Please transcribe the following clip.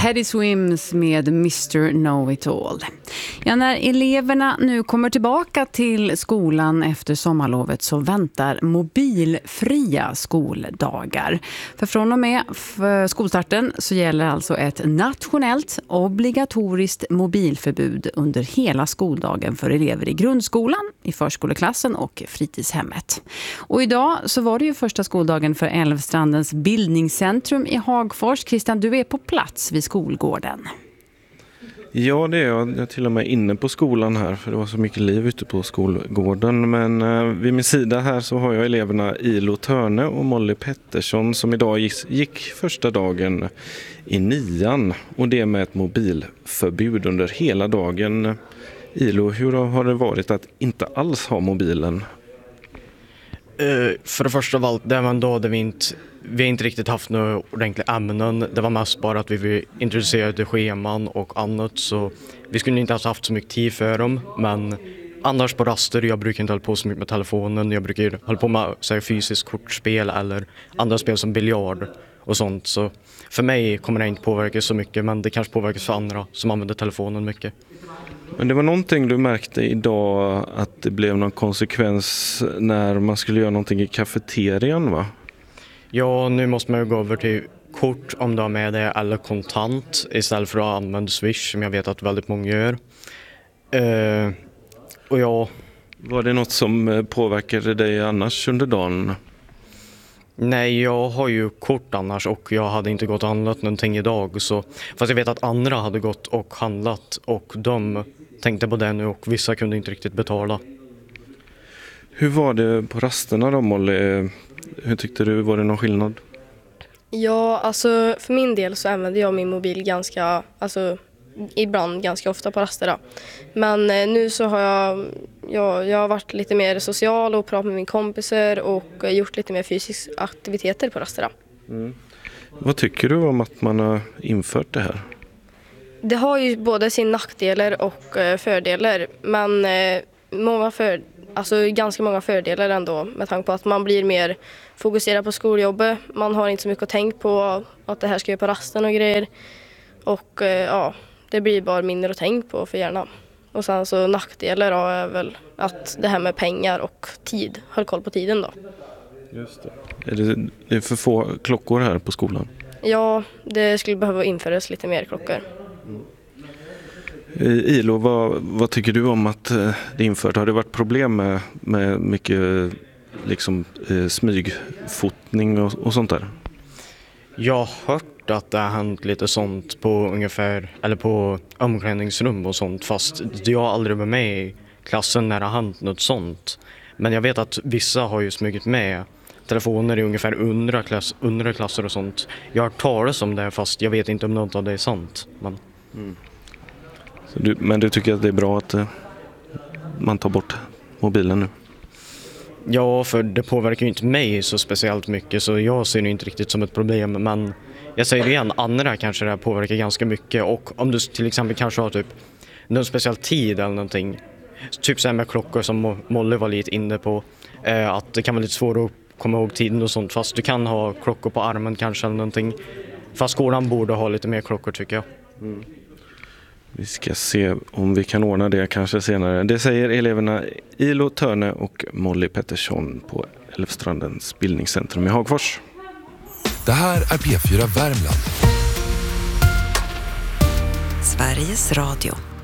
Teddy Swims med Mr. Know-It-All. Ja, när eleverna nu kommer tillbaka till skolan efter sommarlovet så väntar mobilfria skoldagar. För från och med skolstarten så gäller alltså ett nationellt obligatoriskt mobilförbud under hela skoldagen för elever i grundskolan, i förskoleklassen och fritidshemmet. Och idag så var det ju första skoldagen för Älvstrandens bildningscentrum i Hagfors. Christian, du är på plats vid skolgården. Ja, det är jag. Jag är till och med inne på skolan här för det var så mycket liv ute på skolgården. Men vid min sida här så har jag eleverna Ilo Törne och Molly Pettersson som idag gick första dagen i 9:an. Och det med ett mobilförbud under hela dagen. Ilo, hur har det varit att inte alls ha mobilen? För det första av allt, det var en dag där vi inte riktigt haft några ordentliga ämnen. Det var mest bara att vi var introducerade scheman och annat, så vi skulle inte ha haft så mycket tid för dem. Men annars på raster, jag brukar inte hålla på så mycket med telefonen. Jag brukar hålla på med fysiskt kortspel eller andra spel som biljard och sånt. Så för mig kommer det inte påverka så mycket, men det kanske påverkas för andra som använder telefonen mycket. Men det var någonting du märkte idag att det blev någon konsekvens när man skulle göra någonting i kafeterian, va? Ja, nu måste man ju gå över till kort om du har med det eller kontant istället för att använda Swish som jag vet att väldigt många gör. Och ja. Var det något som påverkade dig annars under dagen? Nej, jag har ju kort annars och jag hade inte gått och handlat någonting idag. Fast jag vet att andra hade gått och handlat och de tänkte på det nu och vissa kunde inte riktigt betala. Hur var det på rasterna då, Molly? Hur tyckte du? Var det någon skillnad? Ja, alltså för min del så använder jag min mobil ibland ganska ofta på rasterna. Men nu så har jag har varit lite mer social och pratat med mina kompisar och gjort lite mer fysiska aktiviteter på rasterna. Mm. Vad tycker du om att man har infört det här? Det har ju både sina nackdelar och fördelar, men ganska många fördelar ändå med tanke på att man blir mer fokuserad på skoljobbet. Man har inte så mycket att tänka på att det här ska göra på rasten och grejer. Och det blir bara mindre att tänka på för hjärnan. Och sen så nackdelar är väl att det här med pengar och tid, håll koll på tiden då. Just det. Är det för få klockor här på skolan? Ja, det skulle behöva införas lite mer klockor. Ilo, vad tycker du om att det infört? Har det varit problem med mycket smygfotning och sånt där? Jag har hört att det har hänt lite sånt på omklädningsrum och sånt, fast jag har aldrig varit med i klassen när det har hänt något sånt. Men jag vet att vissa har ju smugit med telefoner i ungefär undre klasser och sånt. Jag har hört talas om det, fast jag vet inte om något av det är sant. Men du tycker att det är bra att man tar bort mobilen nu? Ja, för det påverkar ju inte mig så speciellt mycket, så jag ser det inte riktigt som ett problem. Men jag säger det igen, andra kanske det här påverkar ganska mycket. Och om du till exempel kanske har typ någon speciell tid eller någonting, typ så här med klockor som Molly var lite inne på, att det kan vara lite svårt att komma ihåg tiden och sånt, fast du kan ha klockor på armen kanske eller någonting. Fast skolan borde ha lite mer klockor, tycker jag. Vi ska se om vi kan ordna det kanske senare. Det säger eleverna Ilo Törne och Molly Pettersson på Älvstrandens bildningscentrum i Hagfors. Det här är P4 Värmland. Sveriges Radio.